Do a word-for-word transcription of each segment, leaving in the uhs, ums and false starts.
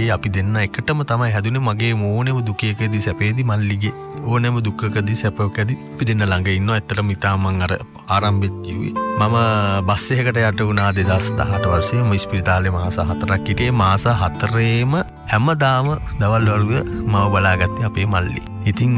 වගේ අපි දෙන්න එකටම තමයි හැදුනේ. මගේ ඕනෙම දුකේකදී සැපේදී මල්ලිගේ ඕනෙම දුකකදී සැපකදී අපි දෙන්න ළඟ ඉන්නවා. ඇත්තටම ඉතාම මම අර ආරම්භෙත් කිව්වේ මම බස් එකකට යට වුණා දෙදාස් දහඅට වර්ෂයේ. මම ඉස්පිරිතාලේ මාස හතරක් හිටියේ. මාස හතරේම හැමදාම දවල් වරුවේ මම බලාගත්තේ අපේ මල්ලි. ඉතින්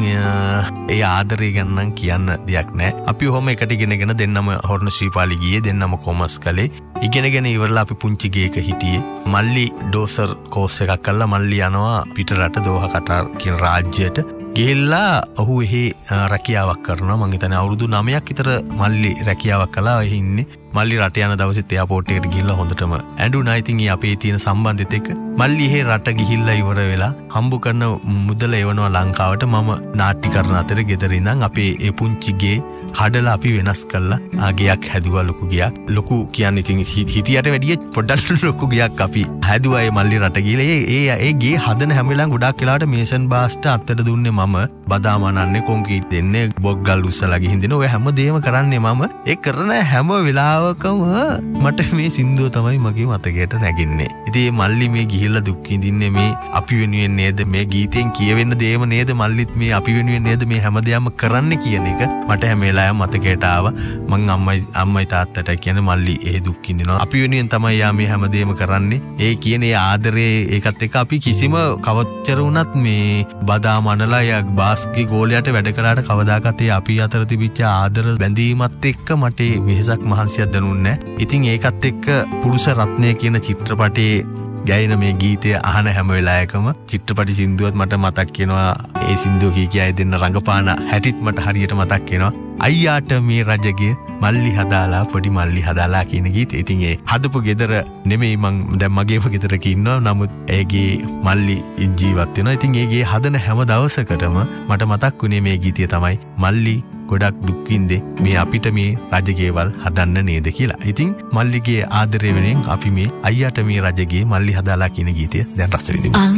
ඒ ආදරය ගැන නම් කියන්න දෙයක් නැහැ. අපි ඔහොම එකට ඉගෙනගෙන දෙන්නම හොර්න ශ්‍රීපාලි ගියේ, දෙන්නම කොමර්ස් කළේ. ඉගෙනගෙන ඉවරලා අපි පුංචි ගේක හිටියේ. මල්ලි ඩෝසර් කෝස් එකක් කළා. මල්ලි යනවා පිටරට දෝහා කටාර් කියන රාජ්‍යයට. ගිහිල්ලා ඔහු එහි රැකියාවක් කරනවා. මං හිතන්නේ අවුරුදු නවයක් විතර මල්ලි රැකියාවක් කළා. එහි ඉන්නේ. මල්ලි රට යන දවසෙත් එයාපෝට් එකට ගිහිල්ලා හොඳටම ඇඬුණා. ඉතින් අපේ තියෙන සම්බන්ධෙත් එක්ක මල්ලි එහි රට ගිහිල්ලා ඉවර වෙලා හම්බ කරන මුදල එවනවා ලංකාවට. මම නාට්‍ය කරන අතර ගෙදර ඉඳන් අපේ ඒ පුංචි ගේ කඩලා අපි වෙනස් කළා. ගයක් හැදුවා, ලොකු ගයක්. ලොකු කියන්නේ ඉතින් හිතියට වැඩිය පොඩ්ඩක් ලොකු ගයක් අපි හැදුවා ඒ මල්ලි රට ගිහලා. ඒ ඒ ඒ ගේ හදන හැම වෙලාවෙම ගොඩාක් වෙලාවට මේසන් බාස්ට අත්තට දුන්නේ මම. බදාම අනන්නේ, කොන්ක්‍රීට් දෙන්නේ, බොක් ගල් උස්සලා ගිහින් දෙන ඔය හැමදේම කරන්නේ මම. ඒ කරන හැම වෙලාවකම මට මේ සින්දුව තමයි මගේ මතකයට නැගින්නේ. ඉතින් මේ මල්ලි මේ ගිහිල්ලා දුක් විඳින්නේ මේ අපි වෙනුවෙන් නේද? මේ ගීතෙන් කියවෙන්න දේම නේද? මල්ලිත් මේ අපි වෙනුවෙන් නේද මේ හැමදේම කරන්නේ කියන එක මට හැම වෙලාවෙම මතකයට ආවා. මං අම්මයි අම්මයි තාත්තට කියන්නේ මල්ලි ඒ දුක් විඳිනවා. අපි වෙනුවෙන් තමයි යා මේ හැමදේම කරන්නේ. ඒ කියන ඒ ආදරේ ඒකත් එක්ක අපි කිසිම කවච්චර වුණත් මේ බදාම අනලා යා බාස්ගේ ගෝලයට වැඩ කළාට කවදාකත් ඒ අපි අතර තිබිච්ච ආදර බැඳීමත් එක්ක මට වෙහසක් මහන්සියක් දැනුන්නේ නැහැ. ඉතින් ඒකත් එක්ක පුරුෂ රත්නය කියන චිත්‍රපටයේ ගායන මේ ගීතය අහන හැම වෙලාවකම චිත්‍රපටි සින්දුවත් මට මතක් වෙනවා. ඒ සින්දුව කී කියයි දෙන්න රංගපාන හැටිත් මට හරියට මතක් වෙනවා. අයියාට මේ රජගේ මල්ලි හදාලා පොඩි මල්ලි හදාලා කියන ගීතය. ඉතින් ඒ හදපු ගෙදර නෙමෙයි මං දැන් මගේම ගෙදරක ඉන්නවා. නමුත් ඒගේ මල්ලි ජීවත් වෙනවා. ඉතින් ඒගේ හදන හැම දවසකටම මට මතක් වුණේ මේ ගීතය තමයි. මල්ලි ගොඩක් දුක් විඳේ මේ අපිට මේ රජගේවල් හදන්න නේද කියලා. ඉතින් මල්ලිගේ ආදරය වෙනුවෙන් අපි මේ අයියාට මේ රජගේ මල්ලි හදාලා කියන ගීතය දැන් රස විඳිමු.